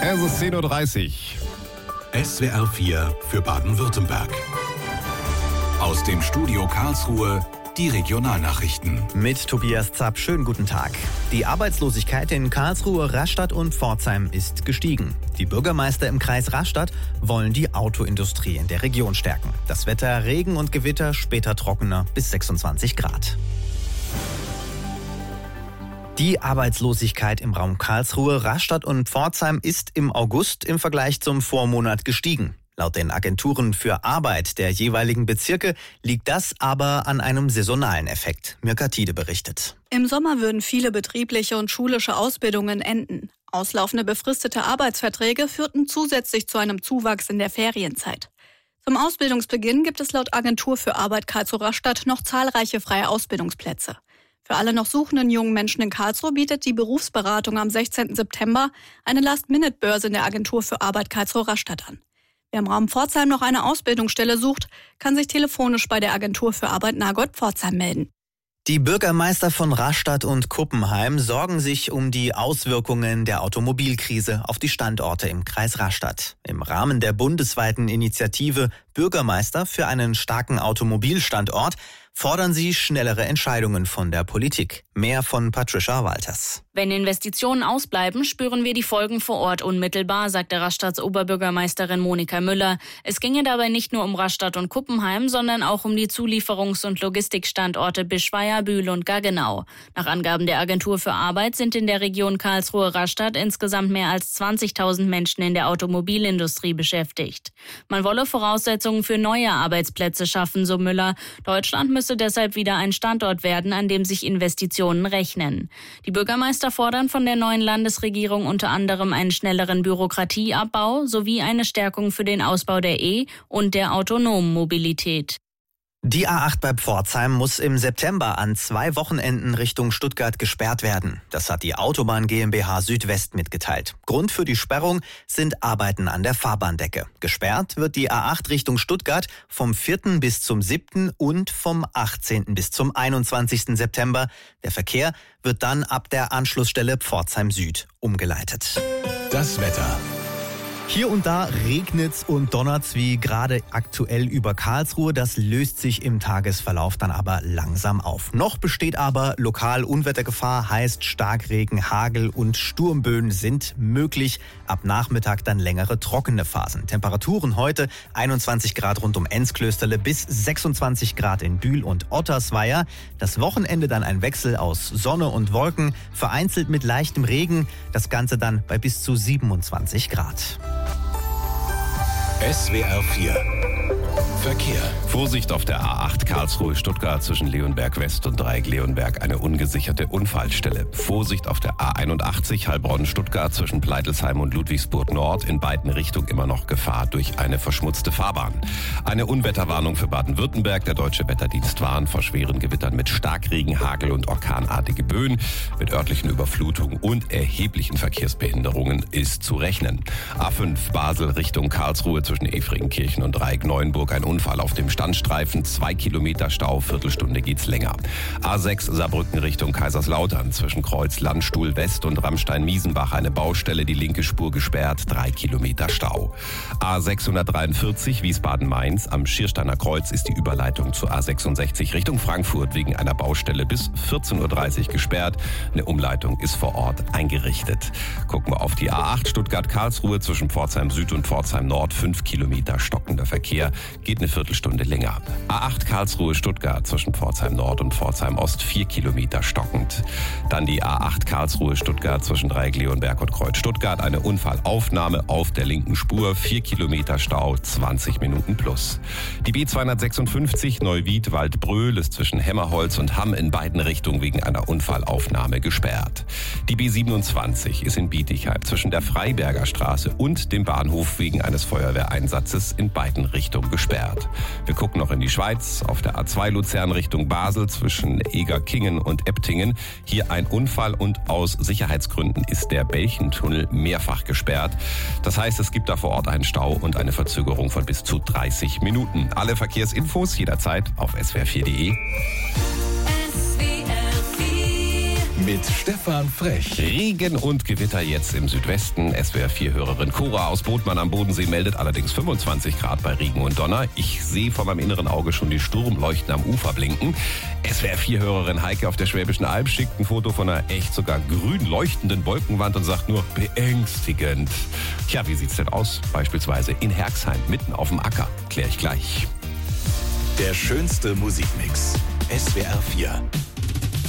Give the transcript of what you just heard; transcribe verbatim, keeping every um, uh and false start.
Es ist zehn Uhr dreißig. S W R vier für Baden-Württemberg. Aus dem Studio Karlsruhe die Regionalnachrichten. Mit Tobias Zapp, schönen guten Tag. Die Arbeitslosigkeit in Karlsruhe, Rastatt und Pforzheim ist gestiegen. Die Bürgermeister im Kreis Rastatt wollen die Autoindustrie in der Region stärken. Das Wetter, Regen und Gewitter, später trockener bis sechsundzwanzig Grad. Die Arbeitslosigkeit im Raum Karlsruhe, Rastatt und Pforzheim ist im August im Vergleich zum Vormonat gestiegen. Laut den Agenturen für Arbeit der jeweiligen Bezirke liegt das aber an einem saisonalen Effekt. Mirka Tiede berichtet. Im Sommer würden viele betriebliche und schulische Ausbildungen enden. Auslaufende befristete Arbeitsverträge führten zusätzlich zu einem Zuwachs in der Ferienzeit. Zum Ausbildungsbeginn gibt es laut Agentur für Arbeit Karlsruhe-Rastatt noch zahlreiche freie Ausbildungsplätze. Für alle noch suchenden jungen Menschen in Karlsruhe bietet die Berufsberatung am sechzehnten September eine Last-Minute-Börse in der Agentur für Arbeit Karlsruhe-Rastatt an. Wer im Raum Pforzheim noch eine Ausbildungsstelle sucht, kann sich telefonisch bei der Agentur für Arbeit Nagold Pforzheim melden. Die Bürgermeister von Rastatt und Kuppenheim sorgen sich um die Auswirkungen der Automobilkrise auf die Standorte im Kreis Rastatt. Im Rahmen der bundesweiten Initiative Bürgermeister für einen starken Automobilstandort fordern sie schnellere Entscheidungen von der Politik. Mehr von Patricia Walters. Wenn Investitionen ausbleiben, spüren wir die Folgen vor Ort unmittelbar, sagte Rastatts Oberbürgermeisterin Monika Müller. Es ginge dabei nicht nur um Rastatt und Kuppenheim, sondern auch um die Zulieferungs- und Logistikstandorte Bischweier, Bühl und Gaggenau. Nach Angaben der Agentur für Arbeit sind in der Region Karlsruhe-Rastatt insgesamt mehr als zwanzigtausend Menschen in der Automobilindustrie beschäftigt. Man wolle Voraussetzungen für neue Arbeitsplätze schaffen, so Müller. Deutschland müsse deshalb wieder ein Standort werden, an dem sich Investitionen rechnen. Die Bürgermeister fordern von der neuen Landesregierung unter anderem einen schnelleren Bürokratieabbau sowie eine Stärkung für den Ausbau der E- und der autonomen Mobilität. Die A acht bei Pforzheim muss im September an zwei Wochenenden Richtung Stuttgart gesperrt werden. Das hat die Autobahn GmbH Südwest mitgeteilt. Grund für die Sperrung sind Arbeiten an der Fahrbahndecke. Gesperrt wird die A acht Richtung Stuttgart vom vierten bis zum siebten und vom achtzehnten bis zum einundzwanzigsten September. Der Verkehr wird dann ab der Anschlussstelle Pforzheim Süd umgeleitet. Das Wetter. Hier und da regnet's und donnert's wie gerade aktuell über Karlsruhe. Das löst sich im Tagesverlauf dann aber langsam auf. Noch besteht aber lokal Unwettergefahr, heißt Starkregen, Hagel und Sturmböen sind möglich. Ab Nachmittag dann längere trockene Phasen. Temperaturen heute einundzwanzig Grad rund um Enzklösterle bis sechsundzwanzig Grad in Bühl und Ottersweier. Das Wochenende dann ein Wechsel aus Sonne und Wolken, vereinzelt mit leichtem Regen. Das Ganze dann bei bis zu siebenundzwanzig Grad. S W R vier Verkehr. Vorsicht auf der A acht Karlsruhe-Stuttgart zwischen Leonberg West und Dreieck Leonberg, eine ungesicherte Unfallstelle. Vorsicht auf der A einundachtzig Heilbronn-Stuttgart zwischen Pleitelsheim und Ludwigsburg Nord, in beiden Richtungen immer noch Gefahr durch eine verschmutzte Fahrbahn. Eine Unwetterwarnung für Baden-Württemberg. Der Deutsche Wetterdienst warnt vor schweren Gewittern mit Starkregen, Hagel und orkanartige Böen. Mit örtlichen Überflutungen und erheblichen Verkehrsbehinderungen ist zu rechnen. A fünf Basel Richtung Karlsruhe zwischen Efringenkirchen und Dreieck Neuenburg, ein Unfall auf dem Standstreifen, zwei Kilometer Stau, Viertelstunde geht's länger. A sechs Saarbrücken Richtung Kaiserslautern zwischen Kreuz Landstuhl West und Rammstein-Miesenbach, eine Baustelle, die linke Spur gesperrt, drei Kilometer Stau. A sechshundertdreiundvierzig Wiesbaden-Mainz, am Schiersteiner Kreuz ist die Überleitung zur A sechsundsechzig Richtung Frankfurt wegen einer Baustelle bis vierzehn Uhr dreißig gesperrt. Eine Umleitung ist vor Ort eingerichtet. Gucken wir auf die A acht Stuttgart-Karlsruhe zwischen Pforzheim Süd und Pforzheim Nord, fünf Kilometer stockender Verkehr, geht eine Viertelstunde länger. A acht Karlsruhe-Stuttgart zwischen Pforzheim Nord und Pforzheim Ost, vier Kilometer stockend. Dann die A acht Karlsruhe-Stuttgart zwischen Dreieck Leonberg und Kreuz Stuttgart, eine Unfallaufnahme auf der linken Spur, vier Kilometer Stau, zwanzig Minuten plus. Die B zweihundertsechsundfünfzig Neuwied-Waldbröl ist zwischen Hemmerholz und Hamm in beiden Richtungen wegen einer Unfallaufnahme gesperrt. Die B siebenundzwanzig ist in Bietigheim zwischen der Freiberger Straße und dem Bahnhof wegen eines Feuerwehreinsatzes in beiden Richtungen gesperrt. Wir gucken noch in die Schweiz. Auf der A zwei Luzern Richtung Basel zwischen Egerkingen und Eptingen. Hier ein Unfall und aus Sicherheitsgründen ist der Belchentunnel mehrfach gesperrt. Das heißt, es gibt da vor Ort einen Stau und eine Verzögerung von bis zu dreißig Minuten. Alle Verkehrsinfos jederzeit auf s w r vier punkt d e. mit Stefan Frech. Regen und Gewitter jetzt im Südwesten. S W R vier Hörerin Cora aus Bodmann am Bodensee meldet allerdings fünfundzwanzig Grad bei Regen und Donner. Ich sehe vor meinem inneren Auge schon die Sturmleuchten am Ufer blinken. S W R vier Hörerin Heike auf der Schwäbischen Alb schickt ein Foto von einer echt sogar grün leuchtenden Wolkenwand und sagt nur beängstigend. Tja, wie sieht's denn aus? Beispielsweise in Herxheim, mitten auf dem Acker. Klär ich gleich. Der schönste Musikmix. S W R vier.